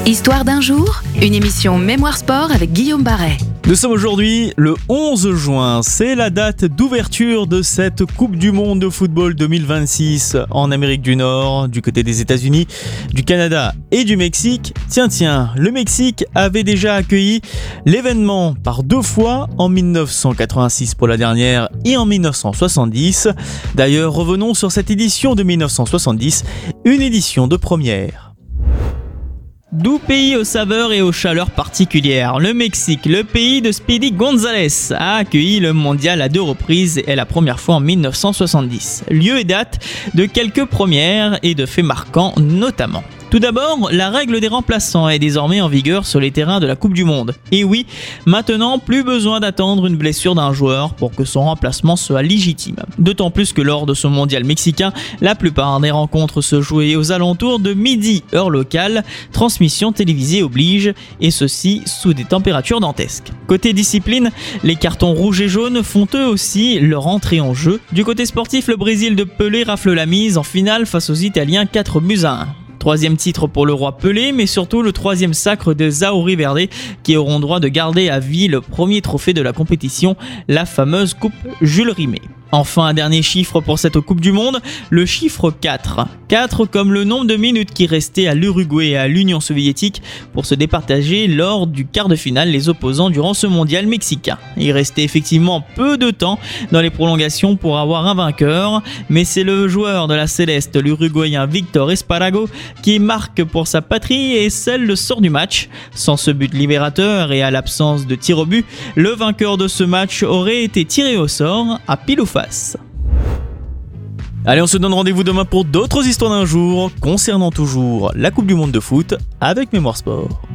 Histoire d'un jour, une émission Mémoire Sport avec Guillaume Barret. Nous sommes aujourd'hui le 11 juin, c'est la date d'ouverture de cette Coupe du Monde de football 2026 en Amérique du Nord, du côté des États-Unis, du Canada et du Mexique. Tiens, le Mexique avait déjà accueilli l'événement par 2 fois, en 1986 pour la dernière et en 1970. D'ailleurs, revenons sur cette édition de 1970, une édition de première. Doux pays aux saveurs et aux chaleurs particulières, le Mexique, le pays de Speedy González, a accueilli le mondial à 2 reprises et la première fois en 1970. Lieu et date de quelques premières et de faits marquants notamment. Tout d'abord, la règle des remplaçants est désormais en vigueur sur les terrains de la Coupe du Monde. Et oui, maintenant, plus besoin d'attendre une blessure d'un joueur pour que son remplacement soit légitime. D'autant plus que lors de ce mondial mexicain, la plupart des rencontres se jouaient aux alentours de midi, heure locale, transmission télévisée oblige, et ceci sous des températures dantesques. Côté discipline, les cartons rouges et jaunes font eux aussi leur entrée en jeu. Du côté sportif, le Brésil de Pelé rafle la mise en finale face aux Italiens 4-1. 3e titre pour le roi Pelé, mais surtout le 3e sacre de Zauri Verde, qui auront droit de garder à vie le premier trophée de la compétition, la fameuse Coupe Jules Rimet. Enfin, un dernier chiffre pour cette Coupe du Monde, le chiffre 4. 4 comme le nombre de minutes qui restaient à l'Uruguay et à l'Union soviétique pour se départager lors du quart de finale les opposants durant ce mondial mexicain. Il restait effectivement peu de temps dans les prolongations pour avoir un vainqueur, mais c'est le joueur de la Céleste, l'Uruguayen Víctor Esparrago, qui marque pour sa patrie et scelle le sort du match. Sans ce but libérateur et à l'absence de tir au but, le vainqueur de ce match aurait été tiré au sort à pile ou face. Allez, on se donne rendez-vous demain pour d'autres histoires d'un jour concernant toujours la Coupe du Monde de foot avec Mémoire Sport.